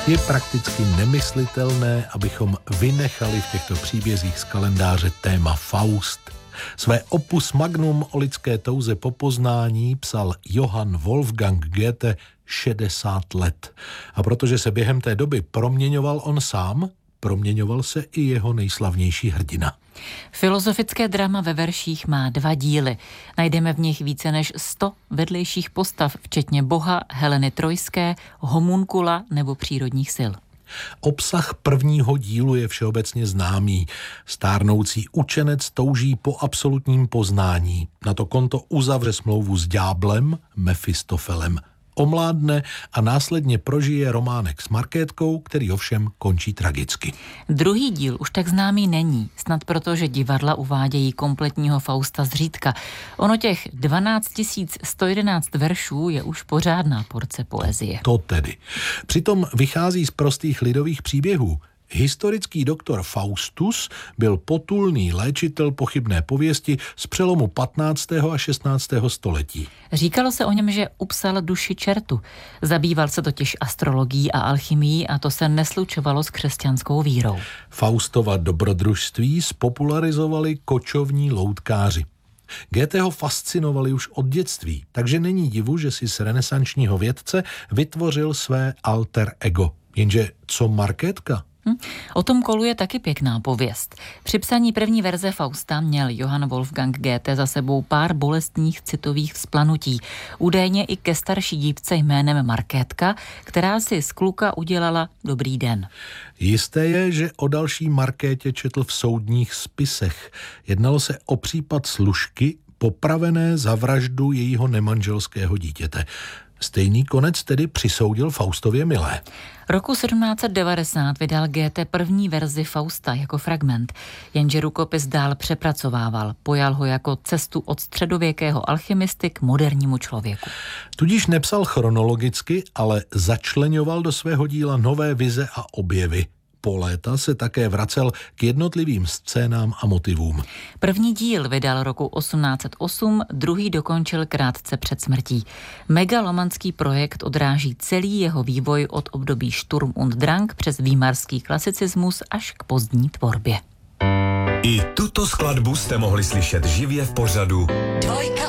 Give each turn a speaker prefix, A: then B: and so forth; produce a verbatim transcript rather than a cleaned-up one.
A: Je prakticky nemyslitelné, abychom vynechali v těchto příbězích z kalendáře téma Faust. Své opus magnum o lidské touze po poznání psal Johann Wolfgang Goethe šedesát let. A protože se během té doby proměňoval on sám, proměňoval se i jeho nejslavnější hrdina.
B: Filozofické drama ve verších má dva díly. Najdeme v nich více než sto vedlejších postav, včetně boha, Heleny Trojské, homunkula nebo přírodních sil.
A: Obsah prvního dílu je všeobecně známý. Stárnoucí učenec touží po absolutním poznání. Na to konto uzavře smlouvu s ďáblem, Mefistofelem. Omládne a následně prožije románek s Markétkou, který ovšem končí tragicky.
B: Druhý díl už tak známý není, snad proto, že divadla uvádějí kompletního Fausta zřídka. Ono těch dvanáct tisíc sto jedenáct veršů je už pořádná porce poezie.
A: To tedy. Přitom vychází z prostých lidových příběhů. Historický doktor Faustus byl potulný léčitel pochybné pověsti z přelomu patnáctého a šestnáctého století.
B: Říkalo se o něm, že upsal duši čertu. Zabýval se totiž astrologií a alchymií a to se neslučovalo s křesťanskou vírou.
A: Faustova dobrodružství spopularizovali kočovní loutkáři. Goetheho fascinovali už od dětství, takže není divu, že si z renesančního vědce vytvořil své alter ego. Jenže co Markétka?
B: Hm. O tom koluje taky pěkná pověst. Při psaní první verze Fausta měl Johann Wolfgang Goethe za sebou pár bolestných citových vzplanutí. Údajně i ke starší dívce jménem Markétka, která si z kluka udělala dobrý den.
A: Jisté je, že o další Markétě četl v soudních spisech. Jednalo se o případ služky popravené za vraždu jejího nemanželského dítěte. Stejný konec tedy přisoudil Faustově milé.
B: Roku sedmnáct devadesát vydal Goethe první verzi Fausta jako fragment, jenže rukopis dál přepracovával. Pojal ho jako cestu od středověkého alchymisty k modernímu člověku.
A: Tudíž nepsal chronologicky, ale začleňoval do svého díla nové vize a objevy. Po léta se také vracel k jednotlivým scénám a motivům.
B: První díl vydal roku osmnáct set osm, druhý dokončil krátce před smrtí. Megalomanský projekt odráží celý jeho vývoj od období Sturm und Drang přes výmarský klasicismus až k pozdní tvorbě.
C: I tuto skladbu jste mohli slyšet živě v pořadu
D: Dvojka